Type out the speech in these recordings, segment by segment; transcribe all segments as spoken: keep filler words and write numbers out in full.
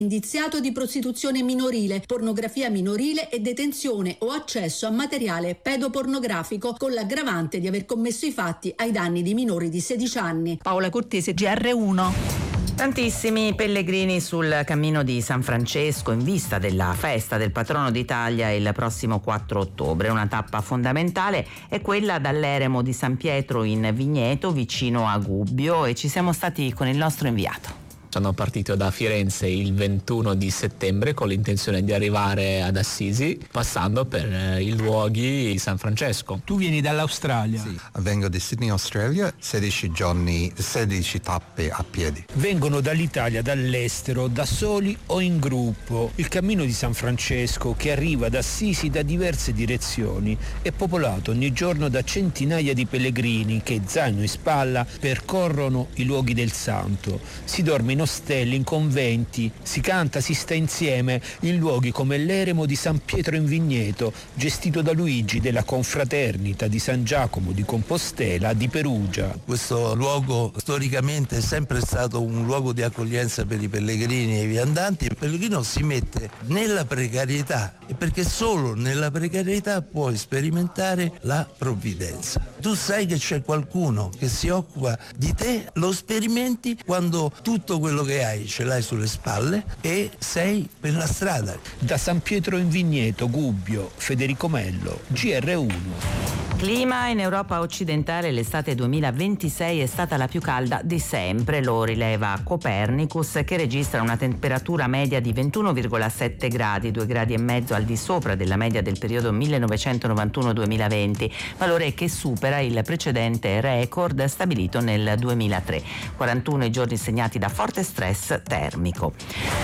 indiziato di prostituzione minorile, pornografia minorile e detenzione o accesso a materiale pedopornografico con l'aggravante di aver commesso i fatti ai danni di minori di sedici anni. Paola Cortese, G R uno. Tantissimi pellegrini sul cammino di San Francesco in vista della festa del patrono d'Italia il prossimo quattro ottobre. Una tappa fondamentale è quella dall'eremo di San Pietro in Vigneto vicino a Gubbio e ci siamo stati con il nostro inviato. Sono partito da Firenze il ventuno di settembre con l'intenzione di arrivare ad Assisi, passando per eh, i luoghi di San Francesco. Tu vieni dall'Australia? Sì, vengo da Sydney, Australia, sedici giorni, sedici tappe a piedi. Vengono dall'Italia, dall'estero, da soli o in gruppo. Il cammino di San Francesco, che arriva da Assisi da diverse direzioni, è popolato ogni giorno da centinaia di pellegrini che, zaino in spalla, percorrono i luoghi del santo. Si dorme in ostelli, in conventi, si canta, si sta insieme in luoghi come l'eremo di San Pietro in Vigneto, gestito da Luigi della Confraternita di San Giacomo di Compostela di Perugia. Questo luogo storicamente è sempre stato un luogo di accoglienza per i pellegrini e i viandanti. Il pellegrino si mette nella precarietà e perché solo nella precarietà puoi sperimentare la provvidenza. Tu sai che c'è qualcuno che si occupa di te, lo sperimenti quando tutto quello che hai ce l'hai sulle spalle e sei per la strada. Da San Pietro in Vigneto, Gubbio, Federico Mello, G R uno. Clima in Europa occidentale, l'estate duemilaventisei è stata la più calda di sempre, lo rileva Copernicus, che registra una temperatura media di ventuno virgola sette gradi, due gradi e mezzo al di sopra della media del periodo millenovecentonovantuno duemilaventi, valore che supera il precedente record stabilito nel duemilatré. quarantuno i giorni segnati da forte stress termico.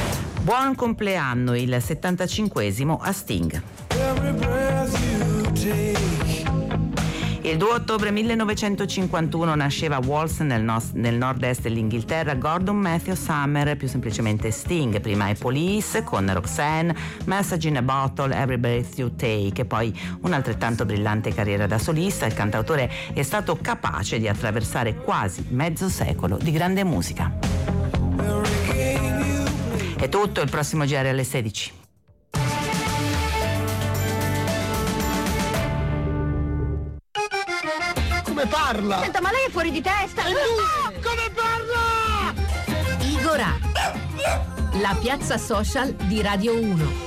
Buon compleanno, il settantacinquesimo a Sting. Il due ottobre millenovecentocinquantuno nasceva Walls nel, no- nel nord-est dell'Inghilterra, Gordon Matthew Summer, più semplicemente Sting, prima i Police con Roxanne, Message in a Bottle, Every Breath You Take, e poi un'altrettanto brillante carriera da solista. Il cantautore è stato capace di attraversare quasi mezzo secolo di grande musica. È tutto, il prossimo G R alle sedici. Come parla? Senta, ma lei è fuori di testa! E lui? Come parla? Igorà, la piazza social di Radio uno.